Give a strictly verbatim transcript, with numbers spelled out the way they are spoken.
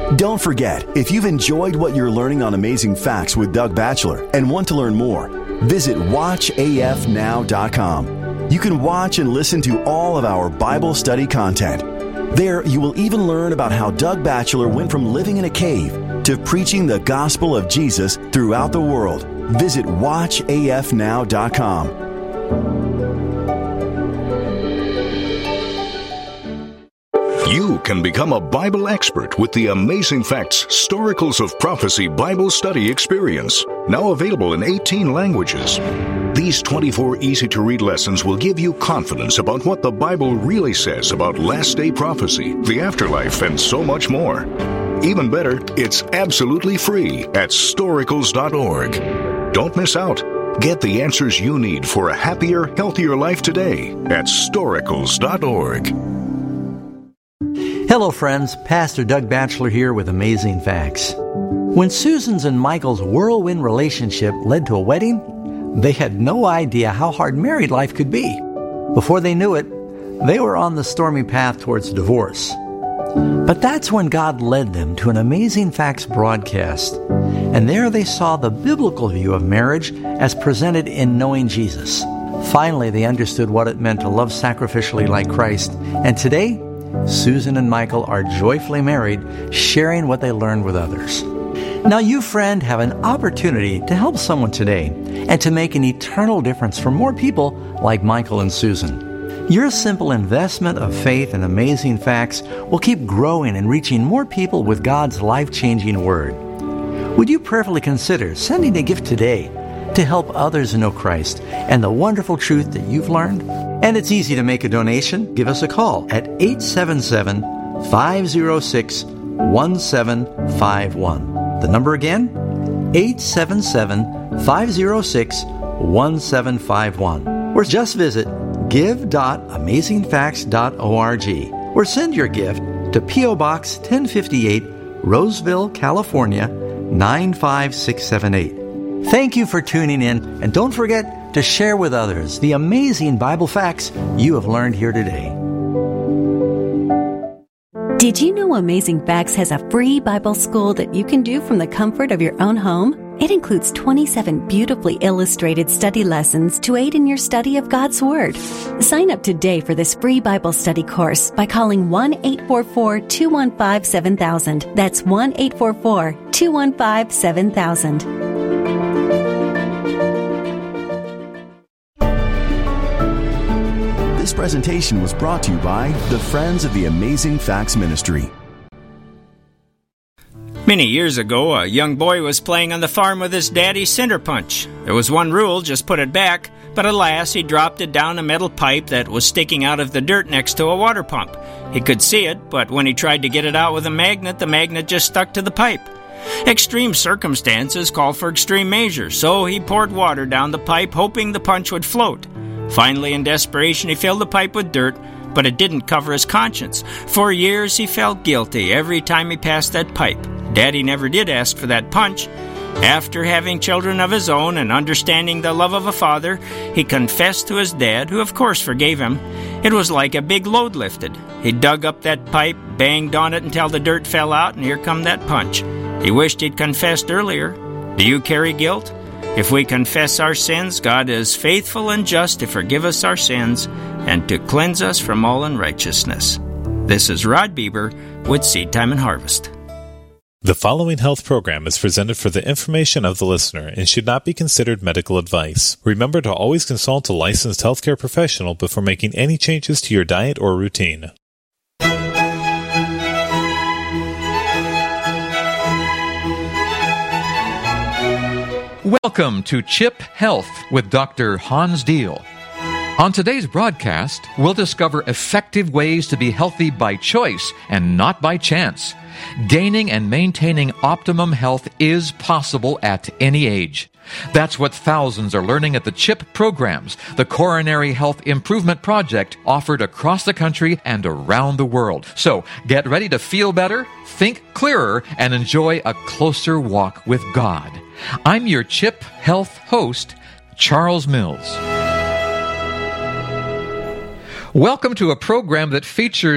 Don't forget, if you've enjoyed what you're learning on Amazing Facts with Doug Batchelor and want to learn more, visit watch A F now dot com. You can watch and listen to all of our Bible study content. There, you will even learn about how Doug Batchelor went from living in a cave to preaching the gospel of Jesus throughout the world. Visit watch A F now dot com. You can become a Bible expert with the Amazing Facts Storicals of Prophecy Bible Study Experience, now available in eighteen languages. These twenty-four easy-to-read lessons will give you confidence about what the Bible really says about last-day prophecy, the afterlife, and so much more. Even better, it's absolutely free at storicals dot org. Don't miss out. Get the answers you need for a happier, healthier life today at storicals dot org. Hello friends, Pastor Doug Batchelor here with Amazing Facts. When Susan's and Michael's whirlwind relationship led to a wedding, they had no idea how hard married life could be. Before they knew it, they were on the stormy path towards divorce. But that's when God led them to an Amazing Facts broadcast, and there they saw the biblical view of marriage as presented in Knowing Jesus. Finally, they understood what it meant to love sacrificially like Christ, and today, Susan and Michael are joyfully married, sharing what they learned with others. Now you, friend, have an opportunity to help someone today and to make an eternal difference for more people like Michael and Susan. Your simple investment of faith in Amazing Facts will keep growing and reaching more people with God's life-changing Word. Would you prayerfully consider sending a gift today to help others know Christ and the wonderful truth that you've learned? And it's easy to make a donation. Give us a call at eight seven seven, five zero six, one seven five one. The number again, eight seven seven, five zero six, one seven five one. Or just visit give dot amazing facts dot org or send your gift to P O Box ten fifty-eight, Roseville, California, nine five six seven eight. Thank you for tuning in, and don't forget to share with others the amazing Bible facts you have learned here today. Did you know Amazing Facts has a free Bible school that you can do from the comfort of your own home? It includes twenty-seven beautifully illustrated study lessons to aid in your study of God's Word. Sign up today for this free Bible study course by calling one eight four four, two one five, seven thousand. That's one eight four four, two one five, seven thousand. This presentation was brought to you by the Friends of the Amazing Facts Ministry. Many years ago, a young boy was playing on the farm with his daddy's cinder punch. There was one rule, just put it back, but alas, he dropped it down a metal pipe that was sticking out of the dirt next to a water pump. He could see it, but when he tried to get it out with a magnet, the magnet just stuck to the pipe. Extreme circumstances call for extreme measures, so he poured water down the pipe, hoping the punch would float. Finally, in desperation, he filled the pipe with dirt, but it didn't cover his conscience. For years, he felt guilty every time he passed that pipe. Daddy never did ask for that punch. After having children of his own and understanding the love of a father, he confessed to his dad, who of course forgave him. It was like a big load lifted. He dug up that pipe, banged on it until the dirt fell out, and here come that punch. He wished he'd confessed earlier. Do you carry guilt? If we confess our sins, God is faithful and just to forgive us our sins and to cleanse us from all unrighteousness. This is Rod Bieber with Seed Time and Harvest. The following health program is presented for the information of the listener and should not be considered medical advice. Remember to always consult a licensed healthcare professional before making any changes to your diet or routine. Welcome to Chip Health with Doctor Hans Deal. On today's broadcast, we'll discover effective ways to be healthy by choice and not by chance. Gaining and maintaining optimum health is possible at any age. That's what thousands are learning at the CHIP programs, the Coronary Health Improvement Project, offered across the country and around the world. So get ready to feel better, think clearer, and enjoy a closer walk with God. I'm your CHIP Health host, Charles Mills. Welcome to a program that features